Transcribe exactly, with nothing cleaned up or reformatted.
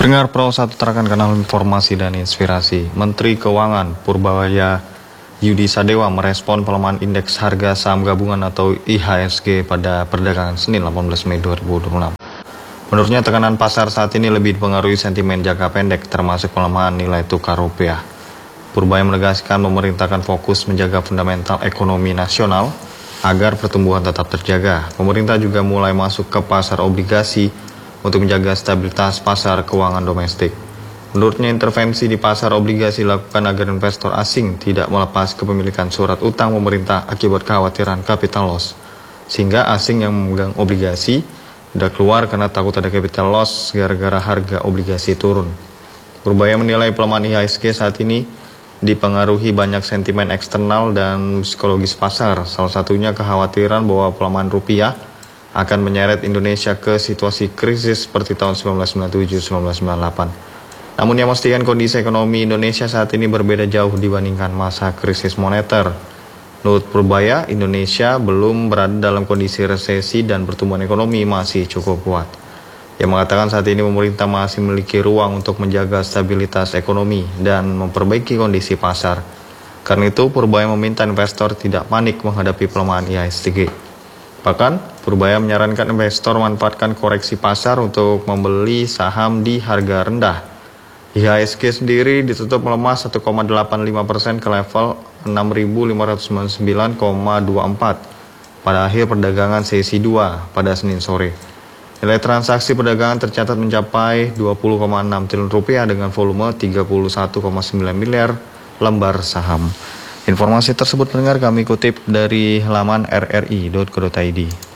Pendengar Pro satu terakan kanal informasi dan inspirasi. Menteri Keuangan Purbaya Yudi Sadewa merespon pelemahan indeks harga saham gabungan atau I H S G pada perdagangan Senin delapan belas Mei dua ribu dua puluh enam. Menurutnya tekanan pasar saat ini lebih dipengaruhi sentimen jangka pendek termasuk pelemahan nilai tukar rupiah. Purbaya menegaskan pemerintah akan fokus menjaga fundamental ekonomi nasional agar pertumbuhan tetap terjaga. Pemerintah juga mulai masuk ke pasar obligasi untuk menjaga stabilitas pasar keuangan domestik. Menurutnya intervensi di pasar obligasi dilakukan agar investor asing tidak melepas kepemilikan surat utang pemerintah akibat kekhawatiran capital loss. Sehingga asing yang memegang obligasi tidak keluar karena takut ada capital loss gara-gara harga obligasi turun. Purbaya menilai pelemahan I H S G saat ini dipengaruhi banyak sentimen eksternal dan psikologis pasar. Salah satunya kekhawatiran bahwa pelemahan rupiah akan menyeret Indonesia ke situasi krisis seperti tahun seribu sembilan ratus sembilan puluh tujuh sampai seribu sembilan ratus sembilan puluh delapan. Namun yang memastikan kondisi ekonomi Indonesia saat ini berbeda jauh dibandingkan masa krisis moneter. Menurut Purbaya, Indonesia belum berada dalam kondisi resesi dan pertumbuhan ekonomi masih cukup kuat. Ia mengatakan saat ini pemerintah masih memiliki ruang untuk menjaga stabilitas ekonomi dan memperbaiki kondisi pasar. Karena itu, Purbaya meminta investor tidak panik menghadapi pelemahan I H S G. Bahkan, Purbaya menyarankan investor memanfaatkan koreksi pasar untuk membeli saham di harga rendah. I H S G sendiri ditutup melemah satu koma delapan lima persen ke level enam ribu lima ratus sembilan puluh sembilan koma dua empat pada akhir perdagangan sesi dua pada Senin sore. Nilai transaksi perdagangan tercatat mencapai dua puluh koma enam triliun rupiah dengan volume tiga puluh satu koma sembilan miliar lembar saham. Informasi tersebut pendengar kami kutip dari laman r r i titik co titik i d.